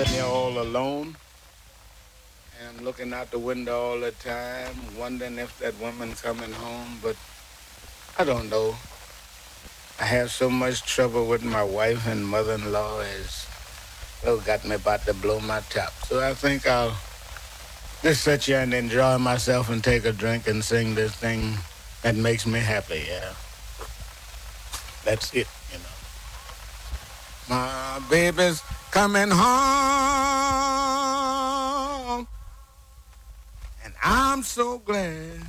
sitting there all alone and looking out the window all the time, wondering if that woman coming home. But I don't know. I have so much trouble with my wife and mother-in-law is got me about to blow my top. So I think I'll just sit here and enjoy myself and take a drink and sing this thing that makes me happy, yeah. That's it, you know. My baby's coming home, and I'm so glad.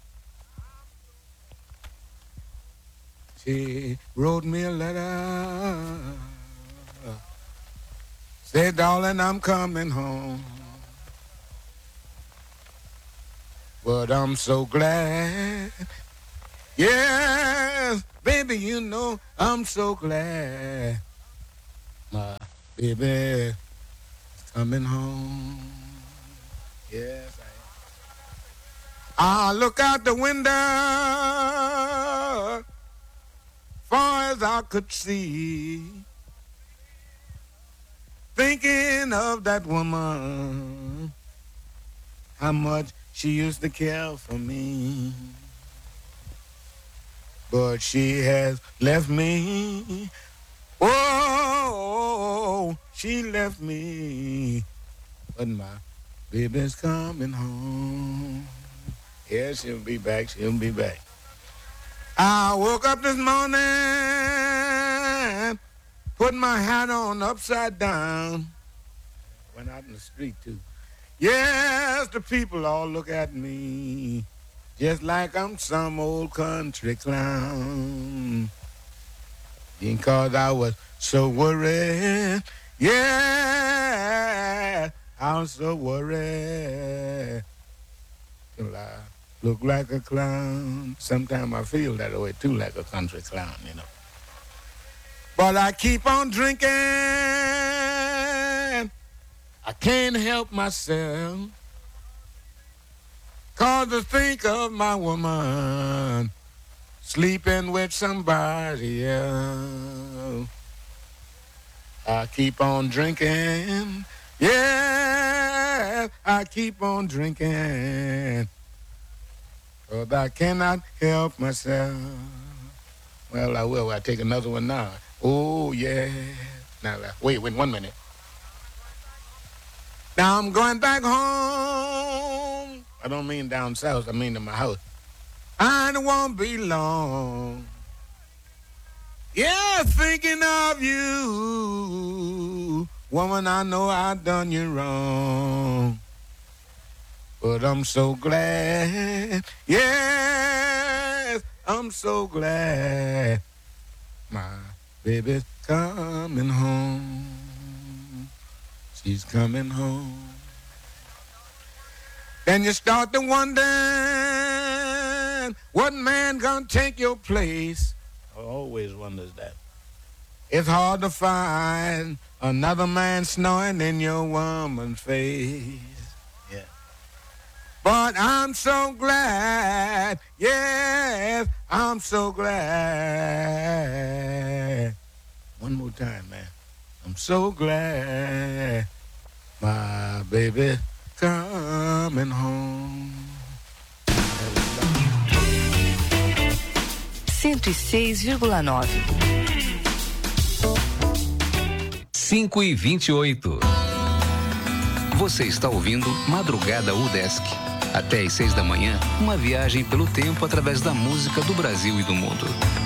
She wrote me a letter, said, darling, I'm coming home. But I'm so glad. Yes, baby, you know I'm so glad. My baby is coming home. Yes, I look out the window, far as I could see, thinking of that woman, how much she used to care for me. But she has left me. Oh, she left me. But my baby's coming home. Yeah, she'll be back. She'll be back. I woke up this morning, put my hat on upside down. Went out in the street, too. Yes, the people all look at me just like I'm some old country clown. Because I was so worried. Yeah, I was so worried. Till I look like a clown. Sometimes I feel that way too, like a country clown, you know. But I keep on drinking. I can't help myself. 'Cause I think of my woman sleeping with somebody else. I keep on drinking. Yeah, I keep on drinking. 'Cause I cannot help myself. Well, I will. I'll take another one now. Oh, yeah. Now, wait 1 minute. Now I'm going back home. I don't mean down south. I mean to my house. And it won't be long. Yeah, thinking of you. Woman, I know I done you wrong. But I'm so glad. Yes, I'm so glad. My baby's coming home. She's coming home. Then you start to wonder, what man gonna take your place? I always wonders that. It's hard to find another man snoring in your woman's face. Yeah. But I'm so glad, yes, I'm so glad. One more time, man. I'm so glad my baby coming home. 106,9. 5:28. Você está ouvindo Madrugada UDESC. Até às 6 da manhã, uma viagem pelo tempo através da música do Brasil e do mundo.